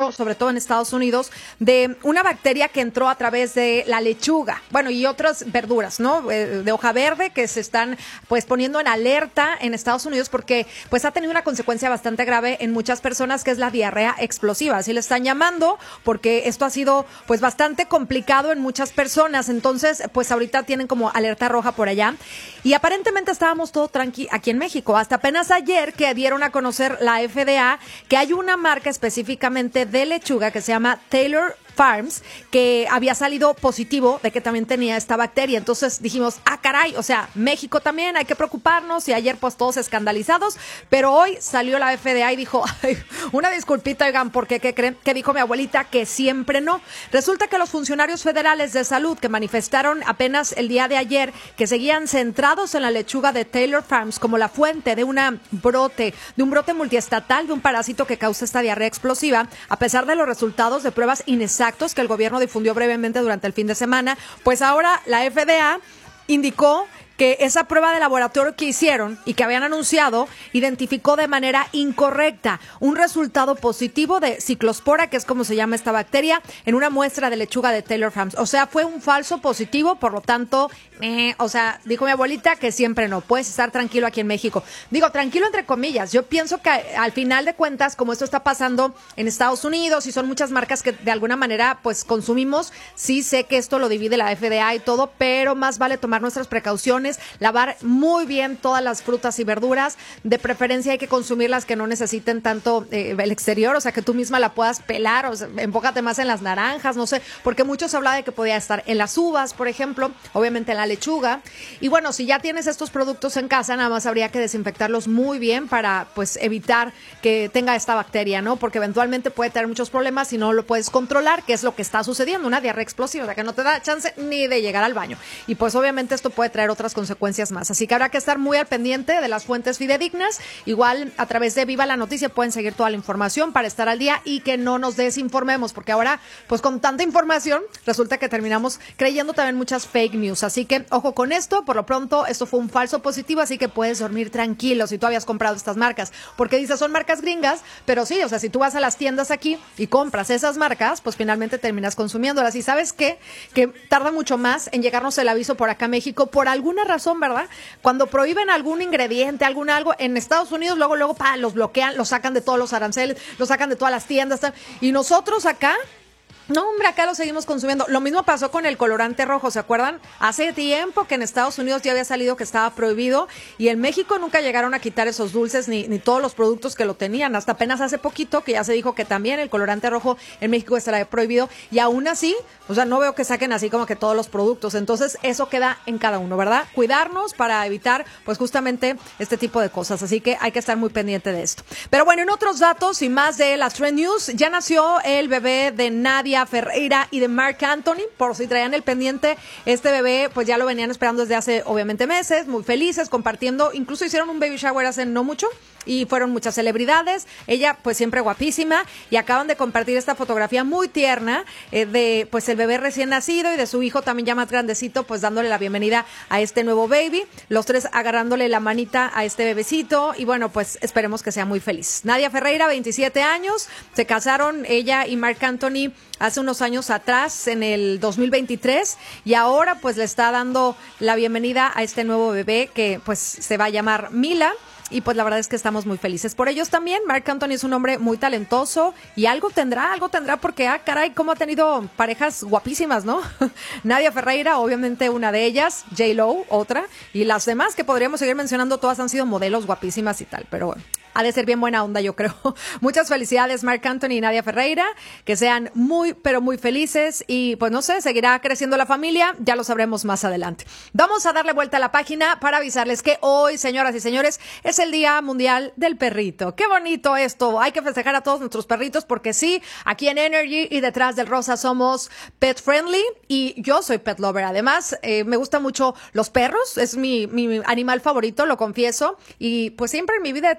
mucho, sobre todo en Estados Unidos, de una bacteria que entró a través de la lechuga, bueno, y otras verduras, ¿no? De hoja verde, que se están pues poniendo en alerta en Estados Unidos porque pues ha tenido una consecuencia bastante grave en muchas personas, que es la diarrea explosiva, así le están llamando, porque esto ha sido pues bastante complicado en muchas personas. Entonces pues ahorita tienen como alerta roja por allá, y aparentemente estábamos todo tranqui aquí en México, hasta apenas ayer que dieron a conocer la FDA que hay una marca específicamente de lechuga que se llama Taylor Farms, que había salido positivo de que también tenía esta bacteria. Entonces dijimos, caray, o sea, México también, hay que preocuparnos, y ayer pues todos escandalizados, pero hoy salió la FDA y dijo, ay, una disculpita, oigan, porque ¿qué creen? Que dijo mi abuelita que siempre no. Resulta que los funcionarios federales de salud que manifestaron apenas el día de ayer que seguían centrados en la lechuga de Taylor Farms como la fuente de un brote multiestatal de un parásito que causa esta diarrea explosiva, a pesar de los resultados de pruebas inexactas que el gobierno difundió brevemente durante el fin de semana, pues ahora la FDA indicó que esa prueba de laboratorio que hicieron y que habían anunciado identificó de manera incorrecta un resultado positivo de ciclospora, que es como se llama esta bacteria, en una muestra de lechuga de Taylor Farms. O sea, fue un falso positivo, por lo tanto, o sea, dijo mi abuelita que siempre no, puedes estar tranquilo aquí en México. Digo, tranquilo entre comillas, yo pienso que al final de cuentas, como esto está pasando en Estados Unidos y son muchas marcas que de alguna manera pues consumimos, sí sé que esto lo divide la FDA y todo, pero más vale tomar nuestras precauciones, lavar muy bien todas las frutas y verduras, de preferencia hay que consumir las que no necesiten tanto el exterior, o sea, que tú misma la puedas pelar, o sea, enfócate más en las naranjas, no sé, porque muchos hablan de que podía estar en las uvas, por ejemplo, obviamente en la lechuga, y bueno, si ya tienes estos productos en casa, nada más habría que desinfectarlos muy bien para, pues, evitar que tenga esta bacteria, ¿no? Porque eventualmente puede tener muchos problemas si no lo puedes controlar, que es lo que está sucediendo, una diarrea explosiva, o sea, que no te da chance ni de llegar al baño, y pues obviamente esto puede traer otras consecuencias más. Así que habrá que estar muy al pendiente de las fuentes fidedignas. Igual a través de Viva la Noticia pueden seguir toda la información para estar al día y que no nos desinformemos, porque ahora pues con tanta información resulta que terminamos creyendo también muchas fake news. Así que ojo con esto. Por lo pronto esto fue un falso positivo, así que puedes dormir tranquilo si tú habías comprado estas marcas, porque dices son marcas gringas, pero sí, o sea, si tú vas a las tiendas aquí y compras esas marcas, pues finalmente terminas consumiéndolas. Y ¿sabes qué? Que tarda mucho más en llegarnos el aviso por acá a México por alguna razón, ¿verdad? Cuando prohíben algún ingrediente, algo en Estados Unidos, luego los bloquean, los sacan de todos los aranceles, los sacan de todas las tiendas, y nosotros acá, no, hombre, acá lo seguimos consumiendo. Lo mismo pasó con el colorante rojo, ¿se acuerdan? Hace tiempo que en Estados Unidos ya había salido que estaba prohibido, y en México nunca llegaron a quitar esos dulces ni todos los productos que lo tenían. Hasta apenas hace poquito que ya se dijo que también el colorante rojo en México estará prohibido, y aún así, o sea, no veo que saquen así como que todos los productos. Entonces, eso queda en cada uno, ¿verdad? Cuidarnos para evitar, pues justamente este tipo de cosas. Así que hay que estar muy pendiente de esto. Pero bueno, en otros datos y más de las Trend News, ya nació el bebé de Nadia Ferreira y de Marc Anthony. Por si traían el pendiente, este bebé pues ya lo venían esperando desde hace obviamente meses, muy felices, compartiendo, incluso hicieron un baby shower hace no mucho y fueron muchas celebridades, ella pues siempre guapísima, y acaban de compartir esta fotografía muy tierna de pues el bebé recién nacido y de su hijo también ya más grandecito, pues dándole la bienvenida a este nuevo baby, los tres agarrándole la manita a este bebecito, y bueno, pues esperemos que sea muy feliz. Nadia Ferreira, 27 años, se casaron ella y Marc Anthony hace unos años atrás, en el 2023, y ahora pues le está dando la bienvenida a este nuevo bebé que pues se va a llamar Mila. Y pues la verdad es que estamos muy felices por ellos también. Marc Anthony es un hombre muy talentoso y algo tendrá porque, caray, cómo ha tenido parejas guapísimas, ¿no? Nadia Ferreira, obviamente una de ellas, J-Lo, otra, y las demás que podríamos seguir mencionando, todas han sido modelos guapísimas y tal, pero bueno, ha de ser bien buena onda, yo creo. Muchas felicidades, Marc Anthony y Nadia Ferreira, que sean muy, pero muy felices, y pues no sé, seguirá creciendo la familia, ya lo sabremos más adelante. Vamos a darle vuelta a la página para avisarles que hoy, señoras y señores, es el Día Mundial del Perrito. ¡Qué bonito esto! Hay que festejar a todos nuestros perritos, porque sí, aquí en Energy y detrás del Rosa somos pet friendly, y yo soy pet lover. Además, me gustan mucho los perros, es mi animal favorito, lo confieso, y pues siempre en mi vida he tenido perros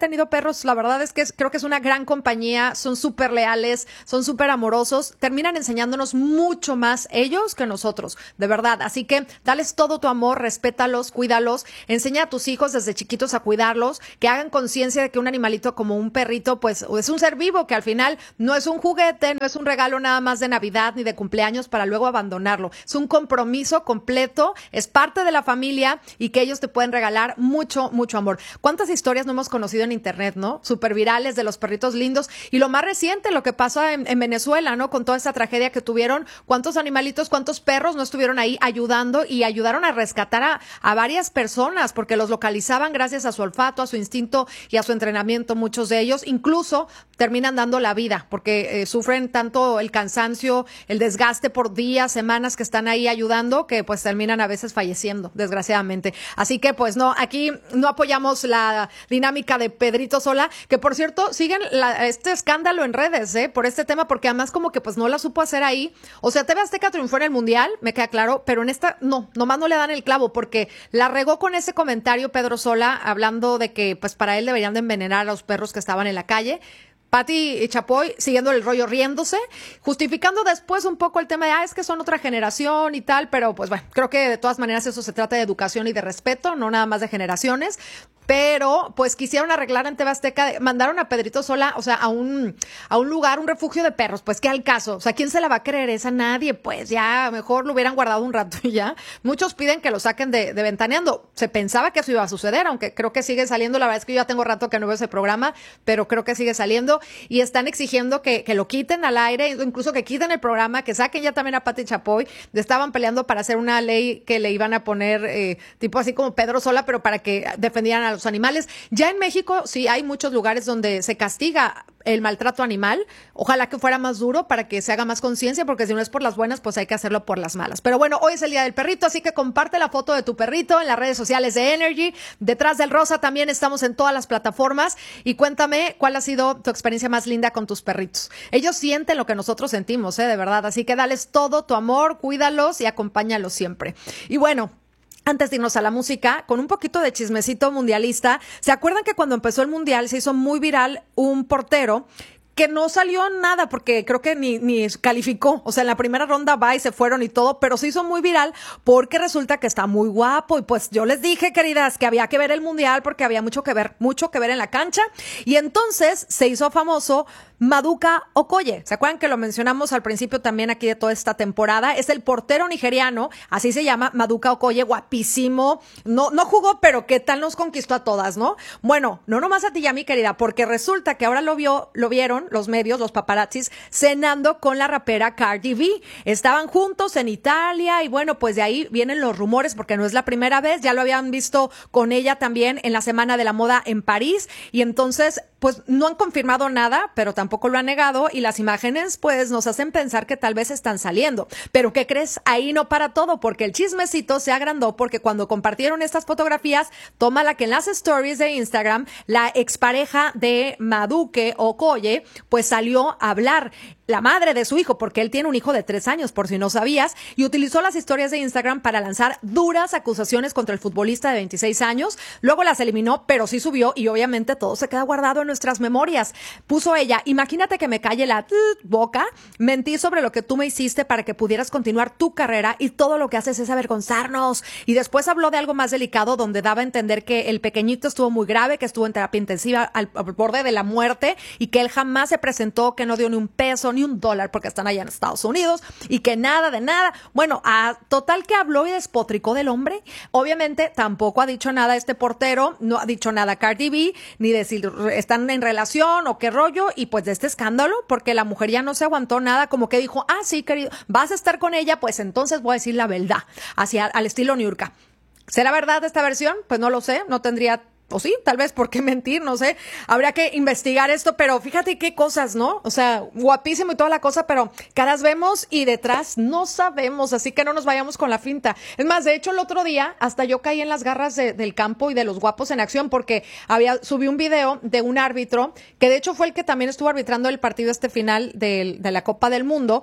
perros, la verdad es que creo que es una gran compañía, son súper leales, son súper amorosos, terminan enseñándonos mucho más ellos que nosotros, de verdad. Así que dales todo tu amor, respétalos, cuídalos, enseña a tus hijos desde chiquitos a cuidarlos, que hagan conciencia de que un animalito como un perrito, pues es un ser vivo, que al final no es un juguete, no es un regalo nada más de Navidad ni de cumpleaños para luego abandonarlo. Es un compromiso completo, es parte de la familia y que ellos te pueden regalar mucho, mucho amor. ¿Cuántas historias no hemos conocido en internet, no? Súper virales de los perritos lindos. Y lo más reciente, lo que pasa en Venezuela, ¿no? Con toda esa tragedia que tuvieron. ¿Cuántos animalitos, cuántos perros no estuvieron ahí ayudando y ayudaron a rescatar a varias personas? Porque los localizaban gracias a su olfato, a su instinto y a su entrenamiento. Muchos de ellos incluso terminan dando la vida porque sufren tanto el cansancio, el desgaste por días, semanas que están ahí ayudando, que pues terminan a veces falleciendo, desgraciadamente. Así que pues no, aquí no apoyamos la dinámica de Pedrito Sola, que por cierto siguen este escándalo en redes, por este tema, porque además como que pues no la supo hacer ahí. O sea, TV Azteca triunfó en el Mundial, me queda claro, pero en esta no, nomás no le dan el clavo, porque la regó con ese comentario Pedro Sola, hablando de que pues para él deberían de envenenar a los perros que estaban en la calle. Pati Chapoy siguiendo el rollo, riéndose, justificando después un poco el tema de, es que son otra generación y tal, pero pues bueno, creo que de todas maneras eso se trata de educación y de respeto, no nada más de generaciones. Pero pues quisieron arreglar en TV Azteca, mandaron a Pedrito Sola, o sea, a un lugar, un refugio de perros, pues qué al caso, o sea, ¿quién se la va a creer esa? Nadie, pues ya mejor lo hubieran guardado un rato y ya. Muchos piden que lo saquen de Ventaneando. Se pensaba que eso iba a suceder, aunque creo que sigue saliendo. La verdad es que yo ya tengo rato que no veo ese programa, pero creo que sigue saliendo y están exigiendo que lo quiten al aire, incluso que quiten el programa, que saquen ya también a Pati Chapoy. Estaban peleando para hacer una ley que le iban a poner tipo así como Pedro Sola, pero para que defendieran a los animales. Ya en México sí hay muchos lugares donde se castiga el maltrato animal. Ojalá que fuera más duro para que se haga más conciencia, porque si no es por las buenas, pues hay que hacerlo por las malas. Pero bueno, hoy es el Día del Perrito, así que comparte la foto de tu perrito en las redes sociales de Energy. Detrás del Rosa también estamos en todas las plataformas y cuéntame cuál ha sido tu experiencia más linda con tus perritos. Ellos sienten lo que nosotros sentimos, de verdad. Así que dales todo tu amor, cuídalos y acompáñalos siempre. Y bueno, antes de irnos a la música, con un poquito de chismecito mundialista, ¿se acuerdan que cuando empezó el Mundial se hizo muy viral un portero que no salió nada porque creo que ni calificó? O sea, en la primera ronda va y se fueron y todo, pero se hizo muy viral porque resulta que está muy guapo. Y pues yo les dije, queridas, que había que ver el Mundial porque había mucho que ver en la cancha. Y entonces se hizo famoso Maduka Okoye. ¿Se acuerdan que lo mencionamos al principio también aquí de toda esta temporada? Es el portero nigeriano, así se llama, Maduka Okoye, guapísimo. No jugó, pero qué tal nos conquistó a todas, ¿no? Bueno, no nomás a ti y a mí, querida, porque resulta que ahora lo vieron los medios, los paparazzis, cenando con la rapera Cardi B. Estaban juntos en Italia y bueno, pues de ahí vienen los rumores, porque no es la primera vez, ya lo habían visto con ella también en la Semana de la Moda en París, y entonces pues no han confirmado nada, pero tampoco lo han negado, y las imágenes pues nos hacen pensar que tal vez están saliendo. Pero ¿qué crees? Ahí no para todo, porque el chismecito se agrandó, porque cuando compartieron estas fotografías, tómala que en las stories de Instagram, la expareja de Maduka Okoye pues salió a hablar, la madre de su hijo, porque él tiene un hijo de 3 años, por si no sabías, y utilizó las historias de Instagram para lanzar duras acusaciones contra el futbolista de 26 años. Luego las eliminó, pero sí subió, y obviamente todo se queda guardado en nuestras memorias. Puso ella: imagínate que me calle la boca, mentí sobre lo que tú me hiciste para que pudieras continuar tu carrera y todo lo que haces es avergonzarnos. Y después habló de algo más delicado, donde daba a entender que el pequeñito estuvo muy grave, que estuvo en terapia intensiva al borde de la muerte y que él jamás se presentó, que no dio ni un peso, ni un dólar, porque están allá en Estados Unidos, y que nada de nada. Bueno, total que habló y despotricó del hombre. Obviamente tampoco ha dicho nada este portero, no ha dicho nada Cardi B, ni decir están en relación o qué rollo, y pues de este escándalo, porque la mujer ya no se aguantó nada, como que dijo, sí, querido, vas a estar con ella, pues entonces voy a decir la verdad, al estilo Niurka. ¿Será verdad esta versión? Pues no lo sé, no tendría, o sí, tal vez, ¿por qué mentir? No sé, habría que investigar esto, pero fíjate qué cosas, ¿no? O sea, guapísimo y toda la cosa, pero caras vemos y detrás no sabemos, así que no nos vayamos con la finta. Es más, de hecho, el otro día hasta yo caí en las garras del campo y de los guapos en acción, porque subí un video de un árbitro, que de hecho fue el que también estuvo arbitrando el partido final de la Copa del Mundo.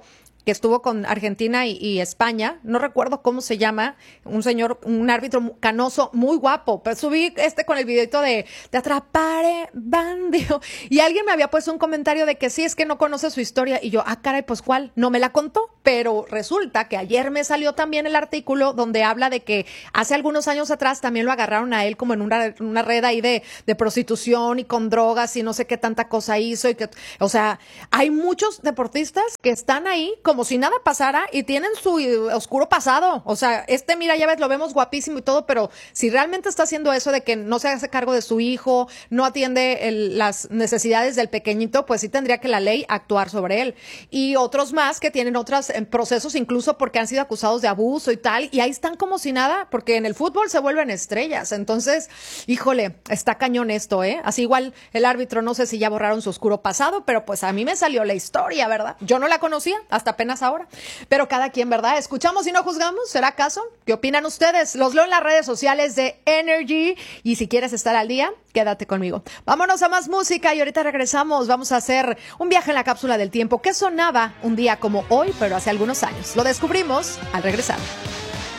que estuvo con Argentina y España, no recuerdo cómo se llama, un señor, un árbitro canoso, muy guapo, pero subí con el videito de Atrapare Bandio, y alguien me había puesto un comentario de que sí, es que no conoce su historia, y yo, caray, pues ¿cuál? No me la contó, pero resulta que ayer me salió también el artículo donde habla de que hace algunos años atrás también lo agarraron a él como en una red ahí de prostitución y con drogas y no sé qué tanta cosa hizo, y que, o sea, hay muchos deportistas que están ahí como si nada pasara y tienen su oscuro pasado. O sea, mira, ya ves, lo vemos guapísimo y todo, pero si realmente está haciendo eso de que no se hace cargo de su hijo, no atiende las necesidades del pequeñito, pues sí tendría que la ley actuar sobre él. Y otros más que tienen otros procesos, incluso porque han sido acusados de abuso y tal, y ahí están como si nada, porque en el fútbol se vuelven estrellas. Entonces, híjole, está cañón esto, ¿eh? Así igual el árbitro, no sé si ya borraron su oscuro pasado, pero pues a mí me salió la historia, ¿verdad? Yo no la conocía hasta apenas ahora, pero cada quien, ¿verdad? Escuchamos y no juzgamos, ¿será acaso? ¿Qué opinan ustedes? Los leo en las redes sociales de Energy, y si quieres estar al día, quédate conmigo. Vámonos a más música y ahorita regresamos. Vamos a hacer un viaje en la cápsula del tiempo que sonaba un día como hoy, pero hace algunos años. Lo descubrimos al regresar.